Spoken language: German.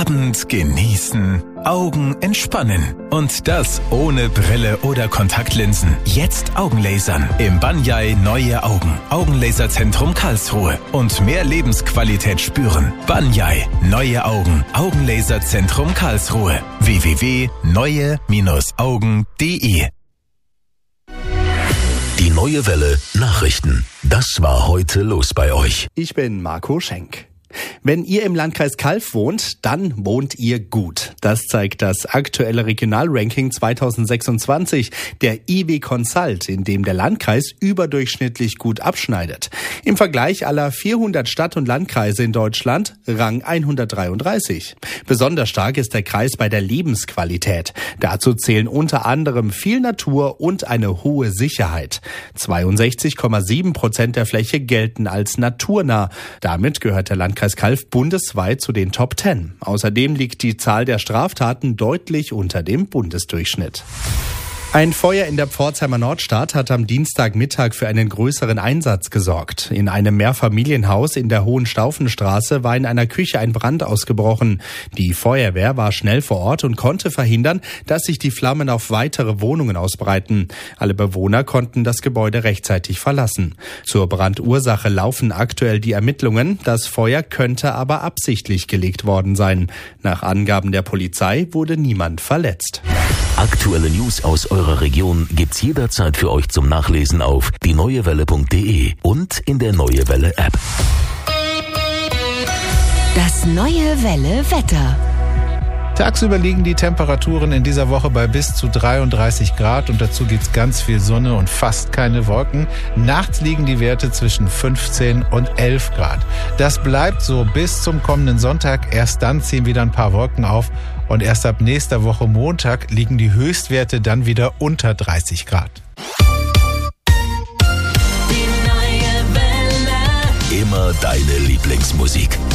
Abend genießen, Augen entspannen. Und das ohne Brille oder Kontaktlinsen. Jetzt Augenlasern im Banyai Neue Augen. Augenlaserzentrum Karlsruhe. Und mehr Lebensqualität spüren. Banyai Neue Augen. Augenlaserzentrum Karlsruhe. www.neue-augen.de. Die Neue Welle Nachrichten. Das war heute los bei euch. Ich bin Marco Schenk. Wenn ihr im Landkreis Calw wohnt, dann wohnt ihr gut. Das zeigt das aktuelle Regionalranking 2026 der IW Consult, in dem der Landkreis überdurchschnittlich gut abschneidet. Im Vergleich aller 400 Stadt- und Landkreise in Deutschland Rang 133. Besonders stark ist der Kreis bei der Lebensqualität. Dazu zählen unter anderem viel Natur und eine hohe Sicherheit. 62,7% der Fläche gelten als naturnah. Damit gehört der Landkreis Calw bundesweit zu den Top 10. Außerdem liegt die Zahl der Straftaten deutlich unter dem Bundesdurchschnitt. Ein Feuer in der Pforzheimer Nordstadt hat am Dienstagmittag für einen größeren Einsatz gesorgt. In einem Mehrfamilienhaus in der Hohenstaufenstraße war in einer Küche ein Brand ausgebrochen. Die Feuerwehr war schnell vor Ort und konnte verhindern, dass sich die Flammen auf weitere Wohnungen ausbreiten. Alle Bewohner konnten das Gebäude rechtzeitig verlassen. Zur Brandursache laufen aktuell die Ermittlungen. Das Feuer könnte aber absichtlich gelegt worden sein. Nach Angaben der Polizei wurde niemand verletzt. Aktuelle News aus eurer Region gibt's jederzeit für euch zum Nachlesen auf dieneuewelle.de und in der Neue Welle App. Das Neue Welle Wetter. Tagsüber liegen die Temperaturen in dieser Woche bei bis zu 33 Grad und dazu gibt's ganz viel Sonne und fast keine Wolken. Nachts liegen die Werte zwischen 15 und 11 Grad. Das bleibt so bis zum kommenden Sonntag. Erst dann ziehen wieder ein paar Wolken auf und erst ab nächster Woche Montag liegen die Höchstwerte dann wieder unter 30 Grad. Immer deine Lieblingsmusik.